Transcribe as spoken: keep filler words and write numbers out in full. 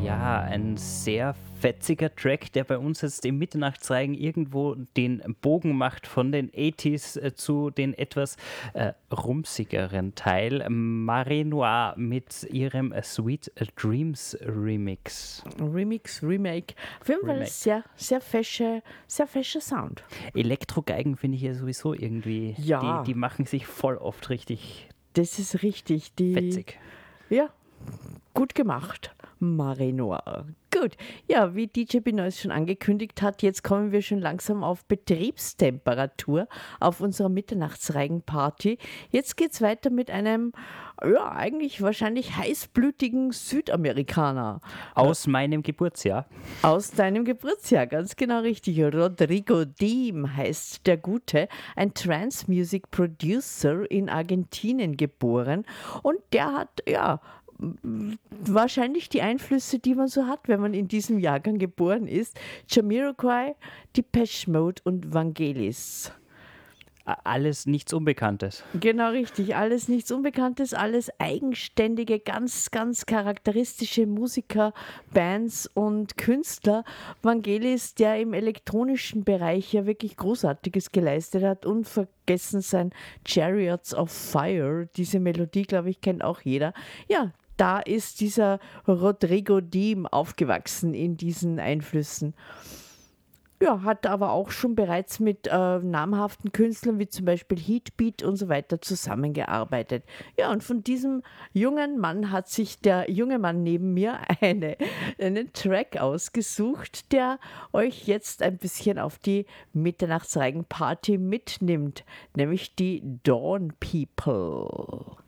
Ja, ein sehr fetziger Track, der bei uns jetzt im Mitternachtsreigen irgendwo den Bogen macht von den achtziger äh, zu den etwas äh, rumsigeren Teil. Marie Noire mit ihrem Sweet Dreams Remix. Remix, Remake. Auf jeden Fall Remake. sehr, sehr fescher, sehr fescher Sound. Elektrogeigen finde ich ja sowieso irgendwie, Ja. die, die machen sich voll oft richtig Das ist richtig. Die, fetzig. Ja, gut gemacht. Marie Noire. Gut, ja, wie D J Benoist schon angekündigt hat, jetzt kommen wir schon langsam auf Betriebstemperatur auf unserer Mitternachtsreigenparty. Jetzt geht's weiter mit einem, ja, eigentlich wahrscheinlich heißblütigen Südamerikaner. Aus meinem Geburtsjahr. Aus deinem Geburtsjahr, ganz genau richtig. Rodrigo Diem heißt der Gute, ein Trance-Music-Producer in Argentinien geboren. Und der hat, ja, wahrscheinlich die Einflüsse, die man so hat, wenn man in diesem Jahrgang geboren ist. Jamiroquai, Depeche Mode und Vangelis. Alles nichts Unbekanntes. Genau richtig, alles nichts Unbekanntes, alles eigenständige, ganz, ganz charakteristische Musiker, Bands und Künstler. Vangelis, der im elektronischen Bereich ja wirklich Großartiges geleistet hat, unvergessen sein Chariots of Fire, diese Melodie, glaube ich, kennt auch jeder. Ja, da ist dieser Rodrigo Diem aufgewachsen in diesen Einflüssen. Ja, hat aber auch schon bereits mit äh, namhaften Künstlern wie zum Beispiel Heatbeat und so weiter zusammengearbeitet. Ja, und von diesem jungen Mann hat sich der junge Mann neben mir eine, einen Track ausgesucht, der euch jetzt ein bisschen auf die Mitternachtsreigen-Party mitnimmt, nämlich die Dawn People.